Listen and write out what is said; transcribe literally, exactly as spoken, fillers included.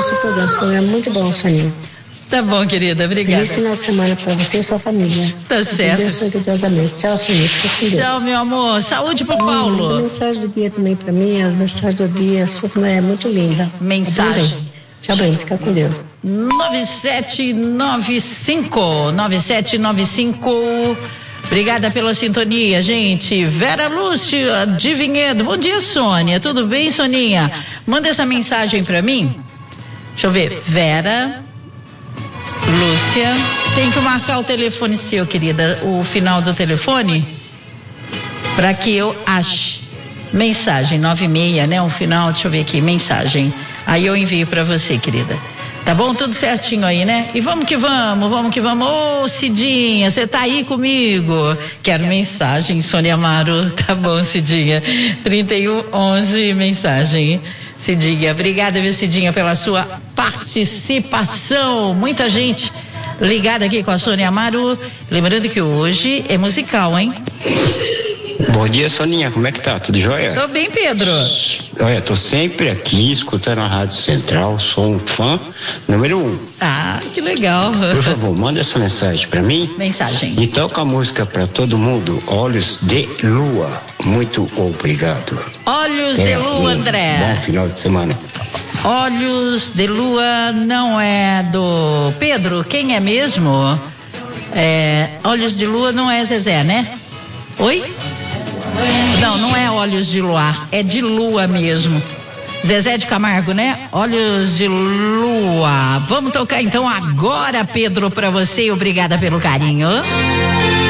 agradeço o programa, esse programa é muito bom, Soninha. Tá bom, querida, obrigada. Feliz final de semana pra você e sua família. Tá certo. Deus abençoe. Tchau, Soninha. Tchau, meu amor. Saúde pro Paulo. A mensagem do dia também pra mim, as mensagens do dia, sua também é muito linda. Mensagem. Tchau, bem, fica com Deus. nove sete nove cinco, nove sete nove cinco. Obrigada pela sintonia, gente. Vera Lúcia de Vinhedo. Bom dia, Sônia. Tudo bem, Soninha? Manda essa mensagem pra mim. Deixa eu ver. Vera Lúcia. Tem que marcar o telefone seu, querida. O final do telefone. Pra que eu ache. Mensagem, nove seis, né? O final, deixa eu ver aqui. Mensagem. Aí eu envio pra você, querida. Tá bom? Tudo certinho aí, né? E vamos que vamos, vamos que vamos. Ô, Cidinha, você tá aí comigo? Quero mensagem, Sônia Amaro. Tá bom, Cidinha. trinta e um, onze, mensagem. Cidinha, obrigada, viu, Cidinha, pela sua participação. Muita gente ligada aqui com a Sônia Amaro. Lembrando que hoje é musical, hein? Bom dia, Soninha, como é que tá? Tudo jóia? Tô bem, Pedro. Olha, tô sempre aqui escutando a Rádio Central, sou um fã número um. Ah, que legal. Por favor, manda essa mensagem pra mim. Mensagem. E toca a música pra todo mundo, Olhos de Lua. Muito obrigado. Olhos é, de Lua, um André. Bom final de semana. Olhos de Lua não é do Pedro, quem é mesmo? É, Olhos de Lua não é Zezé, né? Oi? Não, não é Olhos de Luar, é de Lua mesmo. Zezé de Camargo, né? Olhos de Lua. Vamos tocar então agora, Pedro, pra você. Obrigada pelo carinho.